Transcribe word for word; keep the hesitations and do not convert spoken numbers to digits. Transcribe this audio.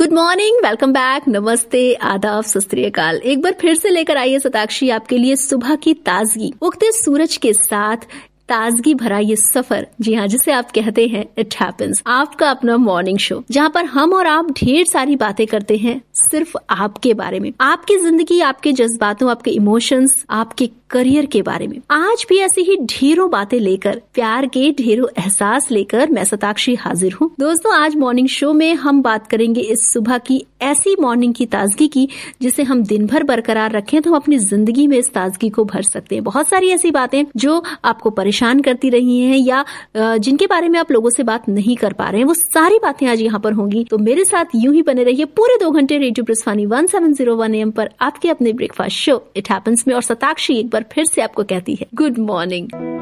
Good morning, welcome back, नमस्ते, आदाब, सत श्री अकाल। एक बार फिर से लेकर आई है सताक्षी आपके लिए सुबह की ताजगी, उगते सूरज के साथ ताजगी भरा ये सफर। जी हाँ, जिसे आप कहते हैं इट हैपेंस, आपका अपना मॉर्निंग शो, जहाँ पर हम और आप ढेर सारी बातें करते हैं सिर्फ आपके बारे में, आपकी जिंदगी, आपके जज्बातों, आपके इमोशंस, आपके करियर के बारे में। आज भी ऐसी ही ढेरों बातें लेकर, प्यार के ढेरों एहसास लेकर मैं सताक्षी हाजिर हूँ। दोस्तों, आज मॉर्निंग शो में हम बात करेंगे इस सुबह की, ऐसी मॉर्निंग की ताजगी की जिसे हम दिन भर बरकरार रखें तो हम अपनी जिंदगी में इस ताजगी को भर सकते हैं। बहुत सारी ऐसी बातें जो आपको परेशान करती रही हैं या जिनके बारे में आप लोगों से बात नहीं कर पा रहे हैं, वो सारी बातें आज यहाँ पर होंगी। तो मेरे साथ यूं ही बने रहिए पूरे दो घंटे radio प्रस्थानी one seven zero one M पर, आपके अपने ब्रेकफास्ट शो इट हैपेंस में। और सताक्षी एक बार फिर से आपको कहती है गुड मॉर्निंग।